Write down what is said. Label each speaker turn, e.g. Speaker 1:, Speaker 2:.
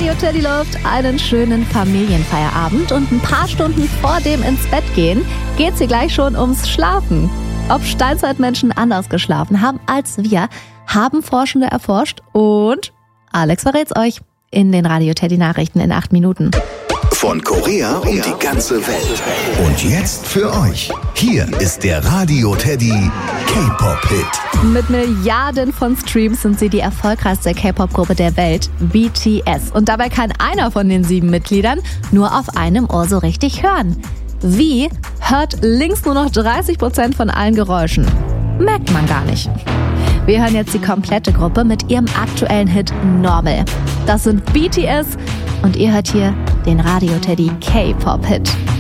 Speaker 1: Radio Teddy Loft einen schönen Familienfeierabend und ein paar Stunden vor dem ins Bett gehen geht's hier gleich schon ums Schlafen. Ob Steinzeitmenschen anders geschlafen haben als wir, haben Forschende erforscht und Alex verrät's euch in den Radio Teddy Nachrichten in 8 Minuten.
Speaker 2: Von Korea um die ganze Welt. Und jetzt für euch. Hier ist der Radio Teddy K-Pop-Hit.
Speaker 1: Mit Milliarden von Streams sind sie die erfolgreichste K-Pop-Gruppe der Welt, BTS. Und dabei kann einer von den 7 Mitgliedern nur auf einem Ohr so richtig hören. Wie hört links nur noch 30% von allen Geräuschen? Merkt man gar nicht. Wir hören jetzt die komplette Gruppe mit ihrem aktuellen Hit Normal. Das sind BTS und ihr hört hier den Radio Teddy K-Pop-Hit.